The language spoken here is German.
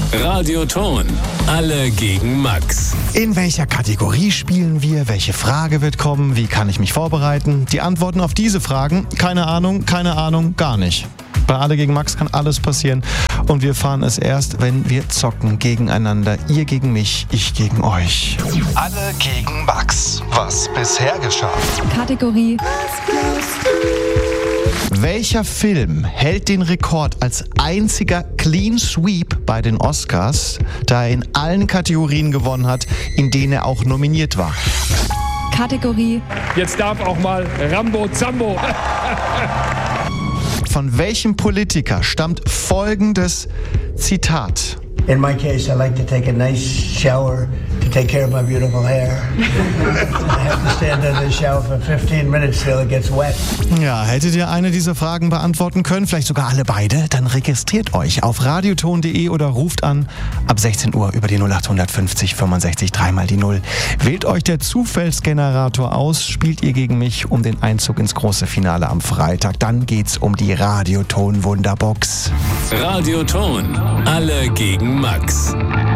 Radioton. Alle gegen Max. In welcher Kategorie spielen wir? Welche Frage wird kommen? Wie kann ich mich vorbereiten? Die Antworten auf diese Fragen? Keine Ahnung, gar nicht. Bei Alle gegen Max kann alles passieren und wir fahren es erst, wenn wir zocken gegeneinander. Ihr gegen mich, ich gegen euch. Alle gegen Max. Was bisher geschah? Kategorie Welcher Film hält den Rekord als einziger Clean Sweep bei den Oscars, da er in allen Kategorien gewonnen hat, in denen er auch nominiert war? Kategorie Jetzt darf auch mal Rambo Zambo. Von welchem Politiker stammt folgendes Zitat? In my case, I like to take a nice shower to take care of my beautiful hair. I have to stand under the shower for 15 minutes till it gets wet. Ja, hättet ihr eine dieser Fragen beantworten können, vielleicht sogar alle beide, dann registriert euch auf radioton.de oder ruft an ab 16 Uhr über die 0850 65 3 die 0. Wählt euch der Zufallsgenerator aus, spielt ihr gegen mich um den Einzug ins große Finale am Freitag. Dann geht's um die Radioton Wunderbox. Radioton. Alle gegen Max.